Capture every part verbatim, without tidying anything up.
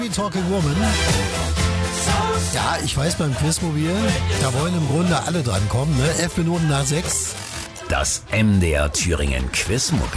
Talking Woman. Ja, ich weiß, beim Quizmobil, da wollen im Grunde alle dran kommen, ne? Elf Minuten nach sechs. Das M D R Thüringen Quizmobil.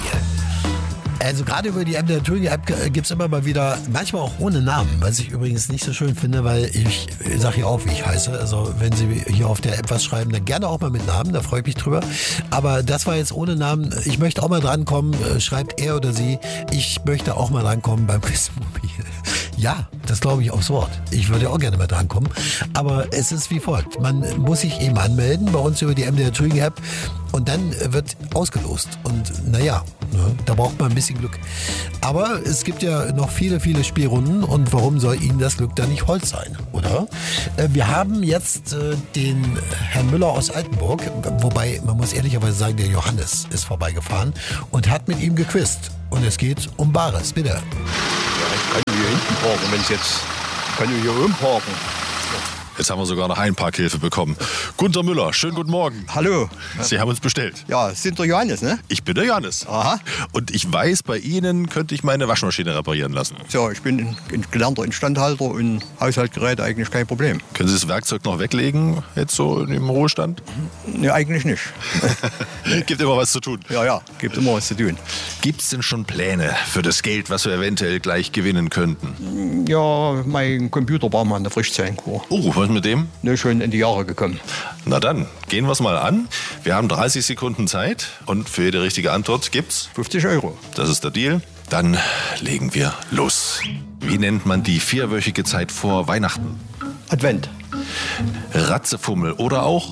Also gerade über die M D R Thüringen App gibt es immer mal wieder, manchmal auch ohne Namen, was ich übrigens nicht so schön finde, weil ich sage hier auch, wie ich heiße. Also wenn Sie hier auf der App was schreiben, dann gerne auch mal mit Namen, da freue ich mich drüber. Aber das war jetzt ohne Namen. Ich möchte auch mal drankommen, schreibt er oder sie, ich möchte auch mal drankommen beim Quizmobil. Ja, das glaube ich aufs Wort. Ich würde auch gerne mal drankommen. Aber es ist wie folgt. Man muss sich eben anmelden bei uns über die M D R Thüringen App und dann wird ausgelost. Und naja, ne, da braucht man ein bisschen Glück. Aber es gibt ja noch viele, viele Spielrunden und warum soll Ihnen das Glück da nicht Holz sein, oder? Wir haben jetzt den Herrn Müller aus Altenburg, wobei man muss ehrlicherweise sagen, der Johannes ist vorbeigefahren und hat mit ihm gequizt. Und es geht um Bares, bitte. Ja, ich kann hier hinten parken, wenn ich jetzt kann ich hier rumparken. Jetzt haben wir sogar noch Einparkhilfe bekommen. Gunter Müller, schönen guten Morgen. Hallo. Sie haben uns bestellt. Ja, sind der Johannes, ne? Ich bin der Johannes. Aha. Und ich weiß, bei Ihnen könnte ich meine Waschmaschine reparieren lassen. So, ich bin ein gelernter Instandhalter und Haushaltsgeräte eigentlich kein Problem. Können Sie das Werkzeug noch weglegen, jetzt so im Ruhestand? Ne, eigentlich nicht. Gibt immer was zu tun. Ja, ja, gibt immer was zu tun. Gibt es denn schon Pläne für das Geld, was wir eventuell gleich gewinnen könnten? Ja, mein Computer war mal eine Frischzellenkur. Oh, was mit dem? Ne, schon in die Jahre gekommen. Na dann, gehen wir es mal an. Wir haben dreißig Sekunden Zeit und für jede richtige Antwort gibt's fünfzig Euro. Das ist der Deal. Dann legen wir los. Wie nennt man die vierwöchige Zeit vor Weihnachten? Advent. Ratzefummel oder auch?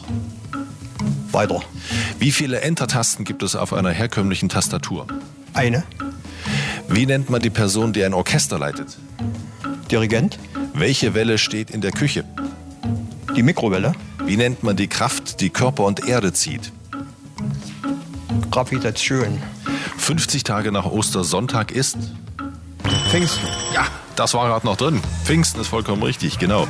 Weiter. Wie viele Enter-Tasten gibt es auf einer herkömmlichen Tastatur? Eine. Wie nennt man die Person, die ein Orchester leitet? Dirigent. Welche Welle steht in der Küche? Die Mikrowelle. Wie nennt man die Kraft, die Körper und Erde zieht? Gravitation. fünfzig Tage nach Ostersonntag ist? Pfingsten. Ja, das war gerade noch drin. Pfingsten ist vollkommen richtig, genau.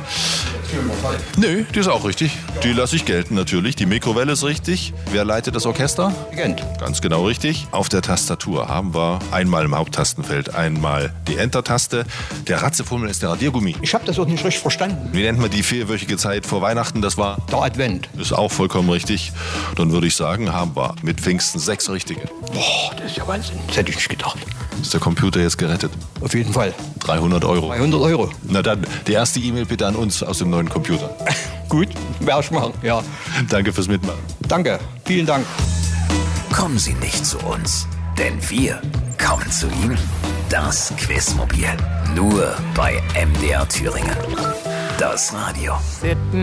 Nö, die ist auch richtig. Die lasse ich gelten natürlich. Die Mikrowelle ist richtig. Wer leitet das Orchester? Dirigent. Ganz genau richtig. Auf der Tastatur haben wir einmal im Haupttastenfeld einmal die Enter-Taste. Der Ratzefummel ist der Radiergummi. Ich habe das auch nicht richtig verstanden. Wie nennt man die vierwöchige Zeit vor Weihnachten? Das war? Der Advent. Ist auch vollkommen richtig. Dann würde ich sagen, haben wir mit Pfingsten sechs richtige. Boah, das ist ja Wahnsinn. Das hätte ich nicht gedacht. Ist der Computer jetzt gerettet? Auf jeden Fall. dreihundert Euro. dreihundert Euro. Na dann, die erste E-Mail bitte an uns aus dem neuen Computer. Gut, werde ich machen, ja. Danke fürs Mitmachen. Danke, vielen Dank. Kommen Sie nicht zu uns, denn wir kommen zu Ihnen. Das Quizmobil. Nur bei M D R Thüringen. Das Radio.